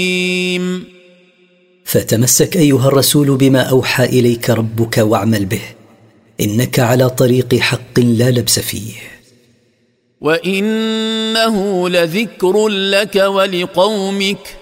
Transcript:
فتمسك أيها الرسول بما أوحى إليك ربك واعمل به، إنك على طريق حق لا لبس فيه. وإنه لذكر لك ولقومك